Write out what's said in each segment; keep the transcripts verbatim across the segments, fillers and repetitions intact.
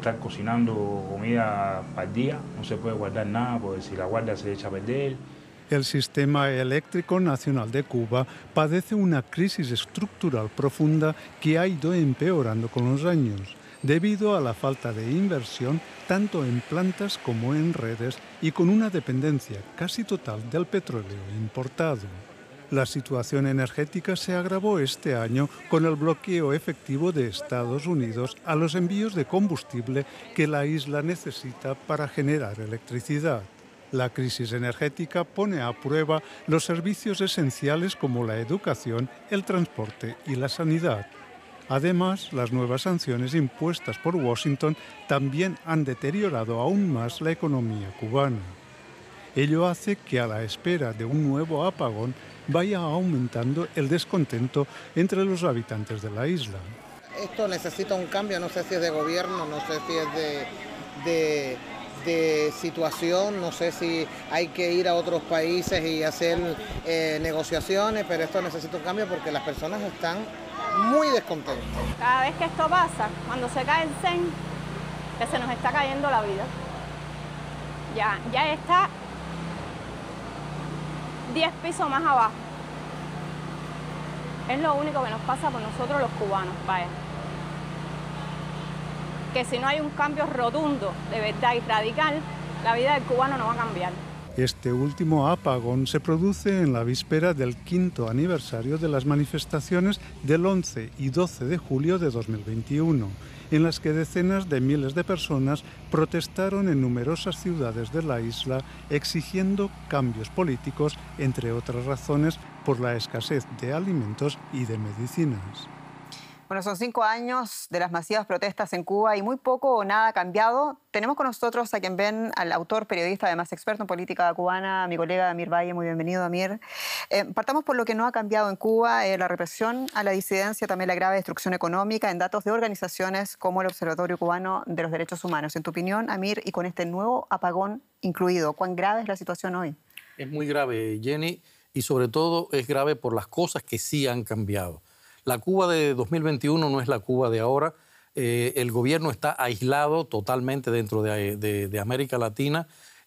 estar cocinando comida para el día, no se puede guardar nada, porque si la guarda se echa a perder. El sistema eléctrico nacional de Cuba padece una crisis estructural profunda que ha ido empeorando con los años, debido a la falta de inversión tanto en plantas como en redes y con una dependencia casi total del petróleo importado. La situación energética se agravó este año con el bloqueo efectivo de Estados Unidos a los envíos de combustible que la isla necesita para generar electricidad. La crisis energética pone a prueba los servicios esenciales como la educación, el transporte y la sanidad. Además, las nuevas sanciones impuestas por Washington también han deteriorado aún más la economía cubana. Ello hace que a la espera de un nuevo apagón vaya aumentando el descontento entre los habitantes de la isla. Esto necesita un cambio, no sé si es de gobierno, no sé si es de, de, de situación, no sé si hay que ir a otros países y hacer eh, negociaciones, pero esto necesita un cambio porque las personas están muy descontentas. Cada vez que esto pasa, cuando se cae el zen, que se nos está cayendo la vida. Ya, ya está diez pisos más abajo. Es lo único que nos pasa por nosotros los cubanos, vaya. Que si no hay un cambio rotundo, de verdad y radical, la vida del cubano no va a cambiar. Este último apagón se produce en la víspera del quinto aniversario de las manifestaciones del once y doce de julio de dos mil veintiuno, en las que decenas de miles de personas protestaron en numerosas ciudades de la isla exigiendo cambios políticos, entre otras razones, por la escasez de alimentos y de medicinas. Bueno, son cinco años de las masivas protestas en Cuba y muy poco o nada ha cambiado. Tenemos con nosotros a quien ven al autor, periodista, además experto en política cubana, mi colega Amir Valle. Muy bienvenido, Amir. Eh, partamos por lo que no ha cambiado en Cuba, eh, la represión a la disidencia, también la grave destrucción económica en datos de organizaciones como el Observatorio Cubano de los Derechos Humanos. En tu opinión, Amir, y con este nuevo apagón incluido, ¿cuán grave es la situación hoy? Es muy grave, Jenny, y sobre todo es grave por las cosas que sí han cambiado. La Cuba de dos mil veintiuno no es la Cuba de ahora. Eh, el gobierno está aislado totalmente dentro de, de, de América Latina.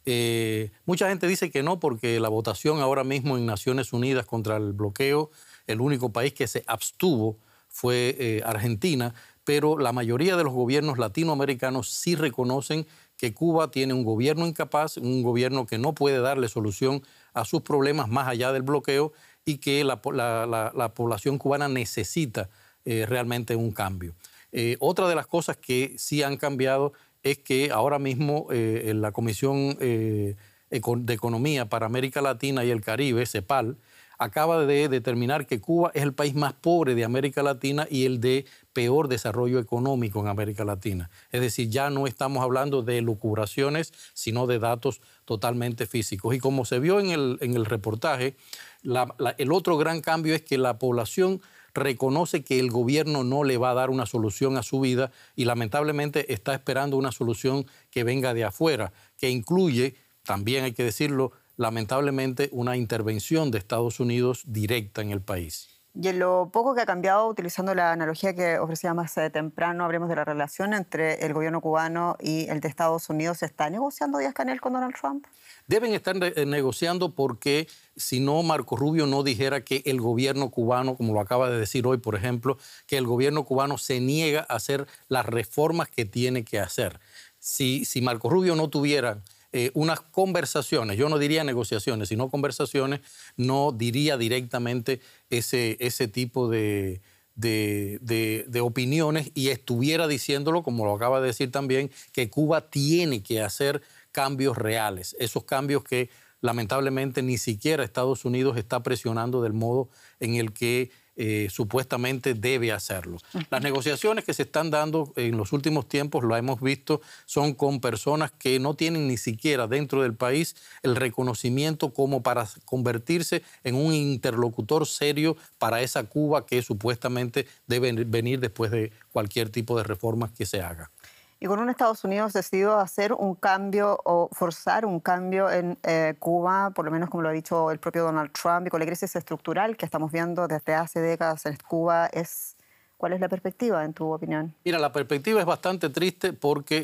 Eh, mucha gente dice que no, porque la votación ahora mismo en Naciones Unidas contra el bloqueo, el único país que se abstuvo fue eh, Argentina, pero la mayoría de los gobiernos latinoamericanos sí reconocen que Cuba tiene un gobierno incapaz, un gobierno que no puede darle solución a sus problemas más allá del bloqueo, y que la, la, la, la población cubana necesita eh, realmente un cambio. Eh, otra de las cosas que sí han cambiado es que ahora mismo eh, en la Comisión eh, de Economía para América Latina y el Caribe, CEPAL, acaba de determinar que Cuba es el país más pobre de América Latina y el de peor desarrollo económico en América Latina. Es decir, ya no estamos hablando de lucubraciones, sino de datos totalmente físicos. Y como se vio en el, en el reportaje, la, la, el otro gran cambio es que la población reconoce que el gobierno no le va a dar una solución a su vida y lamentablemente está esperando una solución que venga de afuera, que incluye, también hay que decirlo, lamentablemente una intervención de Estados Unidos directa en el país. Y en lo poco que ha cambiado, utilizando la analogía que ofrecía más eh, temprano, hablemos de la relación entre el gobierno cubano y el de Estados Unidos. ¿Se está negociando Díaz-Canel con Donald Trump? Deben estar negociando porque si no, Marco Rubio no dijera que el gobierno cubano, como lo acaba de decir hoy, por ejemplo, que el gobierno cubano se niega a hacer las reformas que tiene que hacer. Si, si Marco Rubio no tuviera eh, unas conversaciones, yo no diría negociaciones, sino conversaciones, no diría directamente ese, ese tipo de, de, de, de opiniones y estuviera diciéndolo, como lo acaba de decir también, que Cuba tiene que hacer cambios reales, esos cambios que lamentablemente ni siquiera Estados Unidos está presionando del modo en el que eh, supuestamente debe hacerlo. Las negociaciones que se están dando en los últimos tiempos, lo hemos visto, son con personas que no tienen ni siquiera dentro del país el reconocimiento como para convertirse en un interlocutor serio para esa Cuba que supuestamente debe venir después de cualquier tipo de reformas que se haga. Y con un Estados Unidos decidido a hacer un cambio o forzar un cambio en eh, Cuba, por lo menos como lo ha dicho el propio Donald Trump, y con la crisis estructural que estamos viendo desde hace décadas en Cuba, es, ¿cuál es la perspectiva en tu opinión? Mira, la perspectiva es bastante triste porque